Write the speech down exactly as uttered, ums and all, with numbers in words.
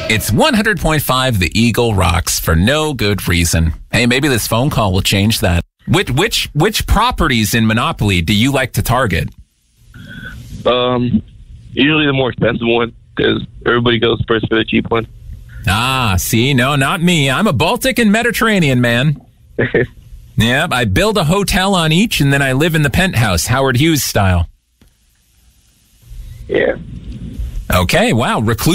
It's one hundred point five The Eagle rocks for no good reason. Hey, maybe this phone call will change that. Which which which properties in Monopoly do you like to target? Um, usually the more expensive one, because everybody goes first for the cheap one. Ah, see, no, not me. I'm a Baltic and Mediterranean man. Yep, I build a hotel on each, and then I live in the penthouse, Howard Hughes style. Yeah. Okay, wow, recluse.